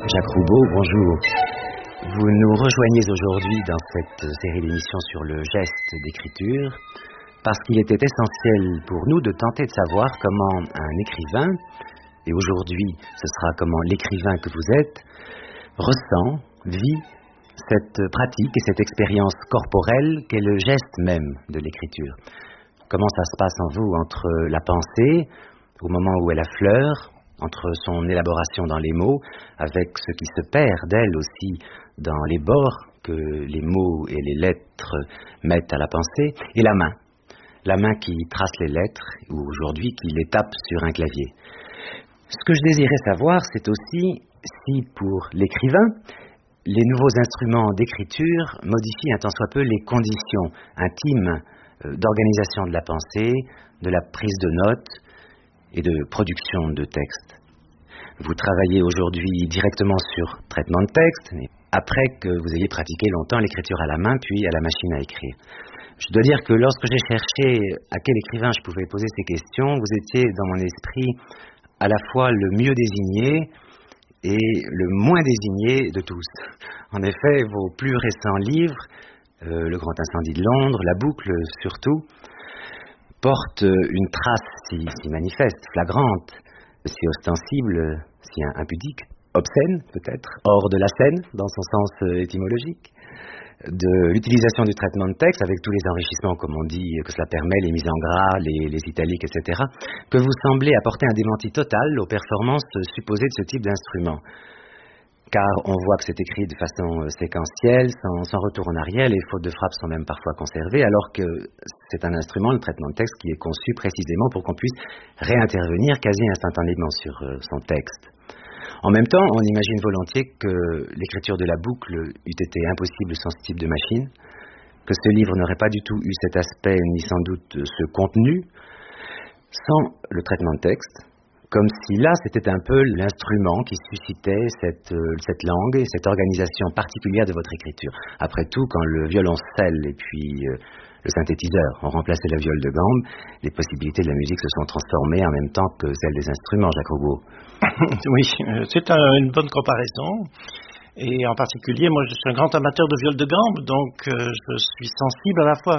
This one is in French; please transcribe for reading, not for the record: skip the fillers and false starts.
Jacques Roubaud, bonjour. Vous nous rejoignez aujourd'hui dans cette série d'émissions sur le geste d'écriture parce qu'il était essentiel pour nous de tenter de savoir comment un écrivain, et aujourd'hui ce sera comment l'écrivain que vous êtes, ressent, vit cette pratique et cette expérience corporelle qu'est le geste même de l'écriture. Comment ça se passe en vous entre la pensée, au moment où elle affleure, entre son élaboration dans les mots, avec ce qui se perd d'elle aussi dans les bords que les mots et les lettres mettent à la pensée, et la main qui trace les lettres, ou aujourd'hui qui les tape sur un clavier. Ce que je désirais savoir, c'est aussi si pour l'écrivain, les nouveaux instruments d'écriture modifient un tant soit peu les conditions intimes d'organisation de la pensée, de la prise de notes, et de production de textes. Vous travaillez aujourd'hui directement sur traitement de texte, mais après que vous ayez pratiqué longtemps l'écriture à la main, puis à la machine à écrire. Je dois dire que lorsque j'ai cherché à quel écrivain je pouvais poser ces questions, vous étiez dans mon esprit à la fois le mieux désigné et le moins désigné de tous. En effet, vos plus récents livres, Le Grand Incendie de Londres, La Boucle surtout, porte une trace si manifeste, flagrante, si ostensible, si impudique, obscène peut-être, hors de la scène dans son sens étymologique, de l'utilisation du traitement de texte avec tous les enrichissements, comme on dit, que cela permet, les mises en gras, les italiques, etc., que vous semblez apporter un démenti total aux performances supposées de ce type d'instrument. Car on voit que c'est écrit de façon séquentielle, sans retour en arrière, les fautes de frappe sont même parfois conservées, alors que c'est un instrument, le traitement de texte, qui est conçu précisément pour qu'on puisse réintervenir quasi instantanément sur son texte. En même temps, on imagine volontiers que l'écriture de La Boucle eût été impossible sans ce type de machine, que ce livre n'aurait pas du tout eu cet aspect, ni sans doute ce contenu, sans le traitement de texte, comme si là, c'était un peu l'instrument qui suscitait cette langue et cette organisation particulière de votre écriture. Après tout, quand le violoncelle et puis le synthétiseur ont remplacé la viole de gambe, les possibilités de la musique se sont transformées en même temps que celles des instruments, Jacques Roubaud. Oui, c'est une bonne comparaison. Et en particulier, moi, je suis un grand amateur de viole de gambe, donc je suis sensible à la fois